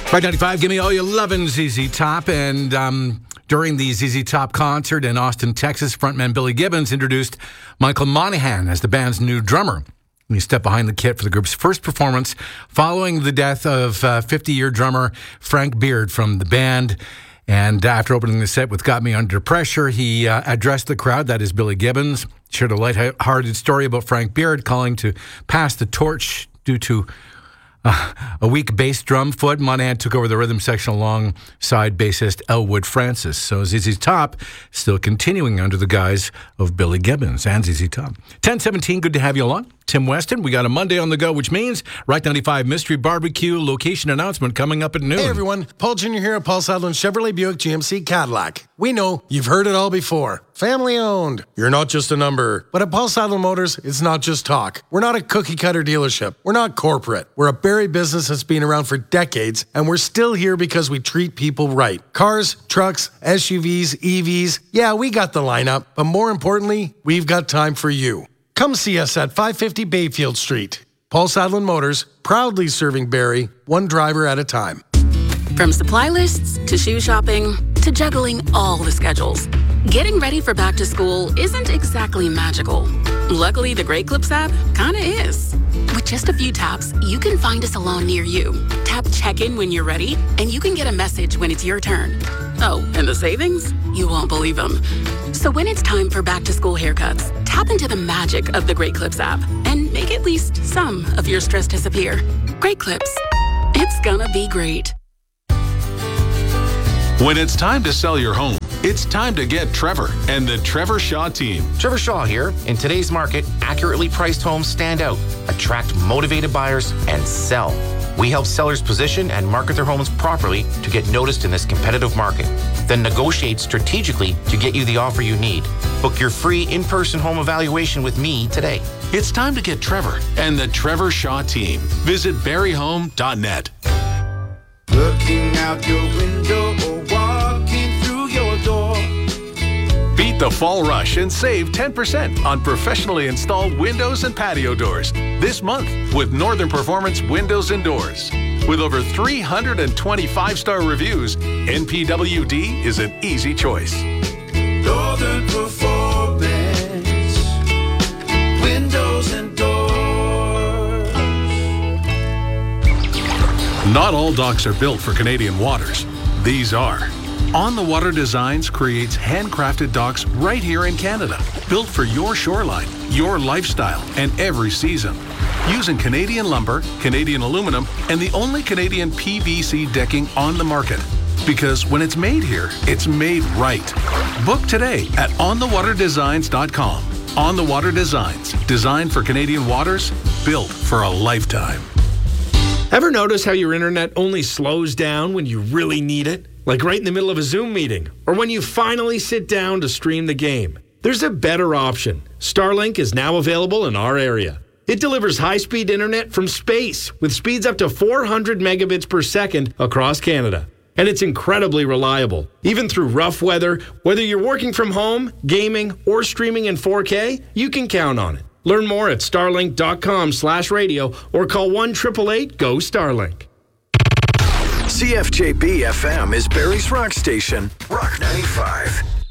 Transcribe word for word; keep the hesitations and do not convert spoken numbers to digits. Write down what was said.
Right ninety-five, give me all you lovin' Z Z Top. And um, during the Z Z Top concert in Austin, Texas, frontman Billy Gibbons introduced Michael Monaghan as the band's new drummer. He stepped behind the kit for the group's first performance following the death of uh, fifty-year drummer Frank Beard from the band. And after opening the set with Got Me Under Pressure, he uh, addressed the crowd, that is Billy Gibbons, shared a lighthearted story about Frank Beard, calling to pass the torch due to Uh, a weak bass drum foot. Monaghan took over the rhythm section alongside bassist Elwood Francis. So Z Z Top still continuing under the guise of Billy Gibbons and Z Z Top. ten seventeen, good to have you along. Tim Weston, we got a Monday on the go, which means Rock ninety-five Mystery Barbecue location announcement coming up at noon. Hey everyone, Paul Junior here at Paul Sadlin Chevrolet Buick G M C Cadillac. We know you've heard it all before. Family owned. You're not just a number. But at Paul Sadlin Motors, it's not just talk. We're not a cookie cutter dealership. We're not corporate. We're a Barrie business that's been around for decades, and we're still here because we treat people right. Cars, trucks, S U Vs, E Vs, yeah, we got the lineup, but more importantly, we've got time for you. Come see us at five fifty Bayfield Street. Paul Sadlin Motors, proudly serving Barrie, one driver at a time. From supply lists to shoe shopping to juggling all the schedules, getting ready for back to school isn't exactly magical. Luckily, the Great Clips app kinda is. With just a few taps, you can find a salon near you. Tap check-in when you're ready, and you can get a message when it's your turn. Oh, and the savings? You won't believe them. So when it's time for back-to-school haircuts, tap into the magic of the Great Clips app and make at least some of your stress disappear. Great Clips. It's gonna be great. When it's time to sell your home, it's time to get Trevor and the Trevor Shaw team. Trevor Shaw here. In today's market, accurately priced homes stand out, attract motivated buyers, and sell. We help sellers position and market their homes properly to get noticed in this competitive market. Then negotiate strategically to get you the offer you need. Book your free in-person home evaluation with me today. It's time to get Trevor and the Trevor Shaw team. Visit barrie home dot net. Looking out your window or walking through your door. Beat the fall rush and save ten percent on professionally installed windows and patio doors this month with Northern Performance Windows and Doors. With over three hundred twenty five-star reviews, N P W D is an easy choice. Northern Performance Windows and Doors. Not all docks are built for Canadian waters. These are. On the Water Designs creates handcrafted docks right here in Canada, built for your shoreline, your lifestyle, and every season. Using Canadian lumber, Canadian aluminum, and the only Canadian P V C decking on the market. Because when it's made here, it's made right. Book today at on the water designs dot com. On the Water Designs, designed for Canadian waters, built for a lifetime. Ever notice how your internet only slows down when you really need it? Like right in the middle of a Zoom meeting, or when you finally sit down to stream the game. There's a better option. Starlink is now available in our area. It delivers high-speed internet from space with speeds up to four hundred megabits per second across Canada. And it's incredibly reliable. Even through rough weather, whether you're working from home, gaming, or streaming in four K, you can count on it. Learn more at starlink dot com slash radio or call one eight eight eight, G O, Starlink. C F J B F M is Barrie's rock station, Rock ninety-five.